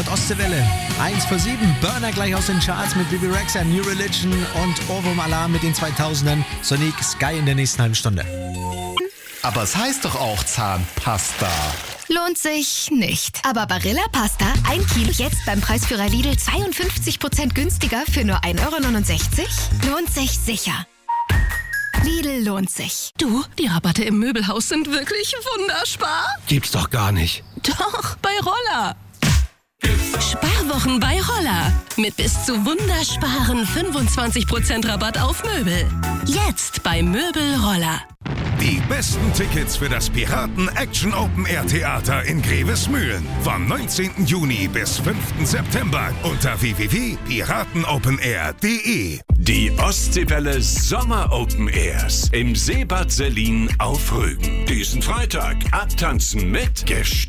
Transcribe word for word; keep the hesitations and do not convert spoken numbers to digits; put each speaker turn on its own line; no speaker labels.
Ostseewelle. eins vor sieben, Burner gleich aus den Charts mit Bibi Rexha, New Religion und Ohrwurm Alarm mit den zweitausendern. Sonic Sky in der nächsten halben Stunde.
Aber es heißt doch auch Zahnpasta.
Lohnt sich nicht. Aber Barilla Pasta, ein Kilo jetzt beim Preisführer Lidl zweiundfünfzig Prozent günstiger für nur ein Euro neunundsechzig? Lohnt sich sicher. Lidl lohnt sich.
Du, die Rabatte im Möbelhaus sind wirklich wunderspar.
Gibt's doch gar nicht.
Doch, bei Roller. Sparwochen bei Roller. Mit bis zu wundersparen fünfundzwanzig Prozent Rabatt auf Möbel. Jetzt bei Möbel Roller.
Die besten Tickets für das Piraten Action Open Air Theater in Grevesmühlen vom neunzehnten Juni bis fünften September unter w w w punkt piratenopenair punkt de.
Die Ostseewelle Sommer Open Airs im Seebad Sellin auf Rügen. Diesen Freitag abtanzen mit Gest